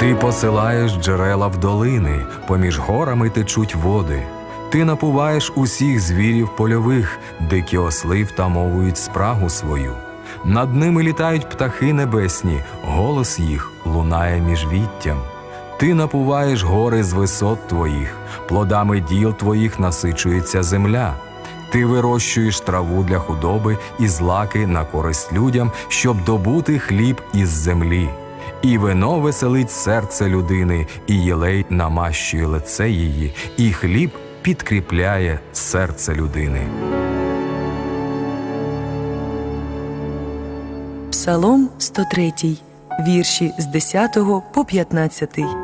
Ти посилаєш джерела в долини, поміж горами течуть води. Ти напуваєш усіх звірів польових, дикі осли втамовують спрагу свою. Над ними літають птахи небесні, голос їх лунає між віттям. Ти напуваєш гори з висот твоїх, плодами діл твоїх насичується земля. Ти вирощуєш траву для худоби і злаки на користь людям, щоб добути хліб із землі. І вино веселить серце людини, і єлей намащує лице її, і хліб підкріпляє серце людини. Псалом 103, вірші з 10 по 15.